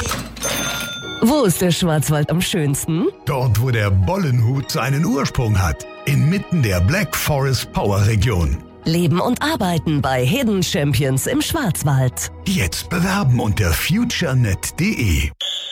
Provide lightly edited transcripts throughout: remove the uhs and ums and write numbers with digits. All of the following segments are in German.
Wo ist der Schwarzwald am schönsten? Dort, wo der Bollenhut seinen Ursprung hat. Inmitten der Black Forest Power Region. Leben und arbeiten bei Hidden Champions im Schwarzwald. Jetzt bewerben unter futurenet.de.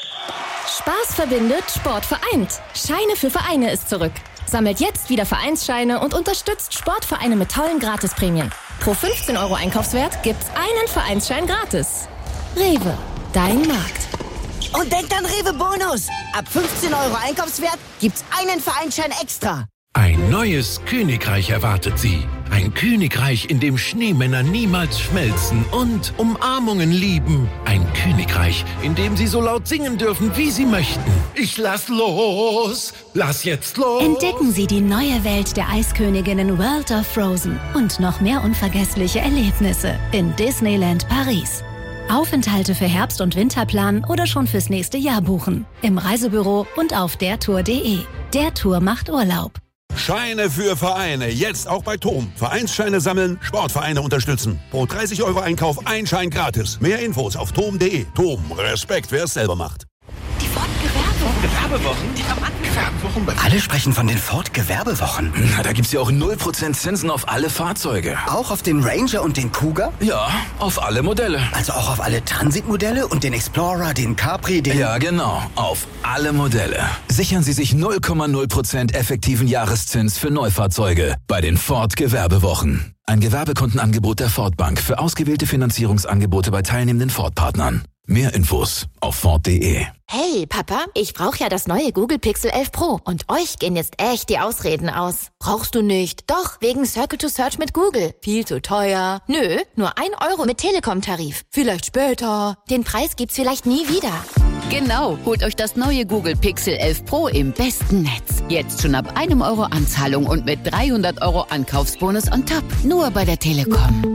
Spaß verbindet, Sport vereint. Scheine für Vereine ist zurück. Sammelt jetzt wieder Vereinsscheine und unterstützt Sportvereine mit tollen Gratisprämien. Pro 15 € Einkaufswert gibt's einen Vereinsschein gratis. Rewe, dein Markt. Und denkt an Rewe Bonus. Ab 15 € Einkaufswert gibt's einen Vereinsschein extra. Ein neues Königreich erwartet Sie. Ein Königreich, in dem Schneemänner niemals schmelzen und Umarmungen lieben. Ein Königreich, in dem Sie so laut singen dürfen, wie Sie möchten. Ich lass los! Lass jetzt los! Entdecken Sie die neue Welt der Eisköniginnen World of Frozen und noch mehr unvergessliche Erlebnisse in Disneyland Paris. Aufenthalte für Herbst- und Winterplan oder schon fürs nächste Jahr buchen. Im Reisebüro und auf dertour.de. Der Tour macht Urlaub. Scheine für Vereine, jetzt auch bei TOM. Vereinsscheine sammeln, Sportvereine unterstützen. Pro 30 € Einkauf ein Schein gratis. Mehr Infos auf tom.de. TOM, Respekt, wer es selber macht. Die Ford-Gewerbewochen? Die Gewerbewochen? Alle sprechen von den Ford-Gewerbewochen. Na, da gibt's ja auch 0% Zinsen auf alle Fahrzeuge. Auch auf den Ranger und den Cougar? Ja, auf alle Modelle. Also auch auf alle Transit-Modelle und den Explorer, den Capri, den... Ja, genau, auf alle Modelle. Sichern Sie sich 0,0% effektiven Jahreszins für Neufahrzeuge bei den Ford-Gewerbewochen. Ein Gewerbekundenangebot der Ford Bank für ausgewählte Finanzierungsangebote bei teilnehmenden Ford-Partnern. Mehr Infos auf Ford.de. Hey, Papa, ich brauche ja das neue Google Pixel 11 Pro. Und euch gehen jetzt echt die Ausreden aus. Brauchst du nicht? Doch, wegen Circle to Search mit Google. Viel zu teuer. Nö, nur 1 € mit Telekom-Tarif. Vielleicht später. Den Preis gibt's vielleicht nie wieder. Genau, holt euch das neue Google Pixel 11 Pro im besten Netz. Jetzt schon ab 1 € Anzahlung und mit 300 € Ankaufsbonus on top. Nur bei der Telekom.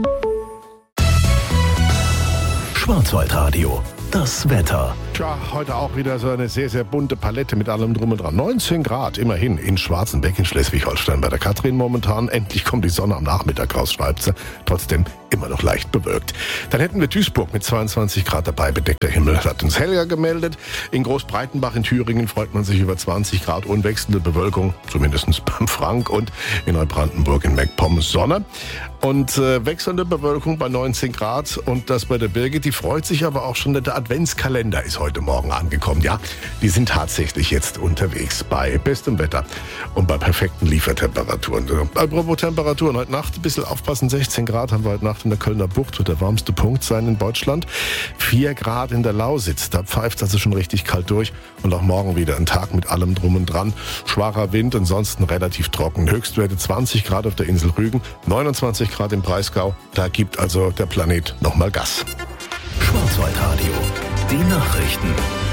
Schwarzwaldradio. Das Wetter. Tja, heute auch wieder so eine sehr, sehr bunte Palette mit allem drum und dran. 19 Grad immerhin in Schwarzenbeck in Schleswig-Holstein bei der Katrin momentan. Endlich kommt die Sonne am Nachmittag raus, schreibt sie. Trotzdem immer noch leicht bewölkt. Dann hätten wir Duisburg mit 22 Grad dabei. Bedeckter Himmel hat uns Helga gemeldet. In Großbreitenbach in Thüringen freut man sich über 20 Grad unwechselnde Bewölkung, zumindest beim Frank, und in Neubrandenburg in MacPom Sonne. Und wechselnde Bewölkung bei 19 Grad und das bei der Birgit. Die freut sich aber auch schon, der Adventskalender ist heute Morgen angekommen. Ja, die sind tatsächlich jetzt unterwegs bei bestem Wetter und bei perfekten Liefertemperaturen. Apropos Temperaturen, heute Nacht ein bisschen aufpassen, 16 Grad haben wir heute Nacht in der Kölner Bucht, wird der warmste Punkt sein in Deutschland. 4 Grad in der Lausitz, da pfeift also schon richtig kalt durch. Und auch morgen wieder ein Tag mit allem drum und dran. Schwacher Wind, ansonsten relativ trocken. Höchstwerte 20 Grad auf der Insel Rügen, 29 Grad im Breisgau. Da gibt also der Planet nochmal Gas. Schwarzwaldradio. Die Nachrichten.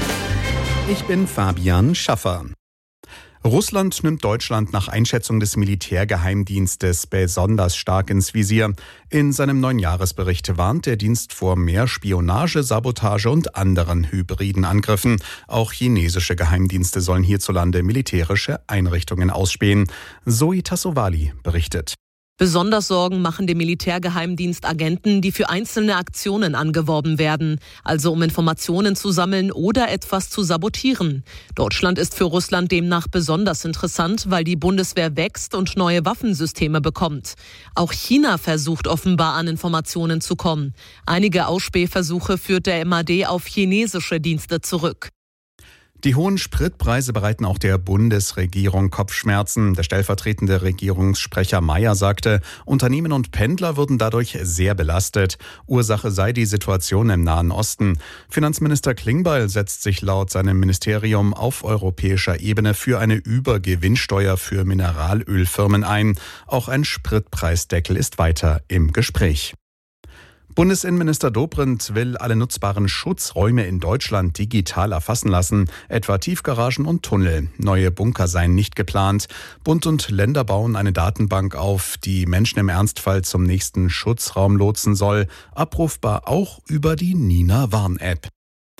Ich bin Fabian Schaffer. Russland nimmt Deutschland nach Einschätzung des Militärgeheimdienstes besonders stark ins Visier. In seinem neuen Jahresbericht warnt der Dienst vor mehr Spionage, Sabotage und anderen hybriden Angriffen. Auch chinesische Geheimdienste sollen hierzulande militärische Einrichtungen ausspähen. Zoe Tassovali berichtet. Besonders Sorgen machen dem Militärgeheimdienst Agenten, die für einzelne Aktionen angeworben werden, also um Informationen zu sammeln oder etwas zu sabotieren. Deutschland ist für Russland demnach besonders interessant, weil die Bundeswehr wächst und neue Waffensysteme bekommt. Auch China versucht offenbar an Informationen zu kommen. Einige Ausspähversuche führt der MAD auf chinesische Dienste zurück. Die hohen Spritpreise bereiten auch der Bundesregierung Kopfschmerzen. Der stellvertretende Regierungssprecher Mayer sagte, Unternehmen und Pendler würden dadurch sehr belastet. Ursache sei die Situation im Nahen Osten. Finanzminister Klingbeil setzt sich laut seinem Ministerium auf europäischer Ebene für eine Übergewinnsteuer für Mineralölfirmen ein. Auch ein Spritpreisdeckel ist weiter im Gespräch. Bundesinnenminister Dobrindt will alle nutzbaren Schutzräume in Deutschland digital erfassen lassen, etwa Tiefgaragen und Tunnel. Neue Bunker seien nicht geplant. Bund und Länder bauen eine Datenbank auf, die Menschen im Ernstfall zum nächsten Schutzraum lotsen soll, abrufbar auch über die Nina Warn-App.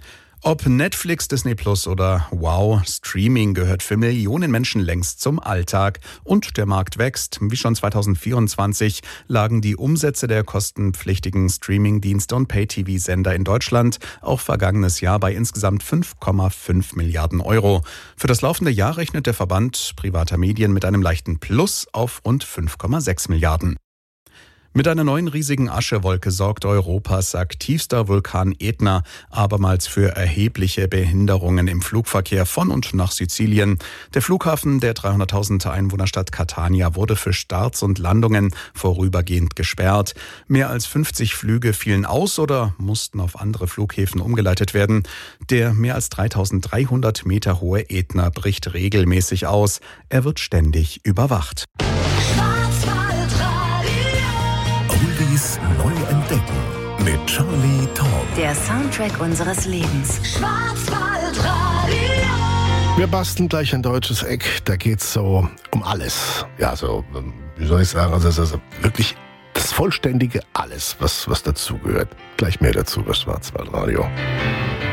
Ob Netflix, Disney Plus oder Wow, Streaming gehört für Millionen Menschen längst zum Alltag. Und der Markt wächst. Wie schon 2024 lagen die Umsätze der kostenpflichtigen Streamingdienste und Pay-TV-Sender in Deutschland auch vergangenes Jahr bei insgesamt 5,5 Milliarden Euro. Für das laufende Jahr rechnet der Verband privater Medien mit einem leichten Plus auf rund 5,6 Milliarden. Mit einer neuen riesigen Aschewolke sorgt Europas aktivster Vulkan Ätna abermals für erhebliche Behinderungen im Flugverkehr von und nach Sizilien. Der Flughafen der 300.000 Einwohnerstadt Catania wurde für Starts und Landungen vorübergehend gesperrt. Mehr als 50 Flüge fielen aus oder mussten auf andere Flughäfen umgeleitet werden. Der mehr als 3.300 Meter hohe Ätna bricht regelmäßig aus. Er wird ständig überwacht. Oldies neu entdecken mit Charlie Taumm. Der Soundtrack unseres Lebens. Schwarzwaldradio. Wir basteln gleich ein deutsches Eck. Da geht's so um alles. Ja, so, wie soll ich sagen, also wirklich das vollständige Alles, was dazugehört. Gleich mehr dazu bei Schwarzwaldradio.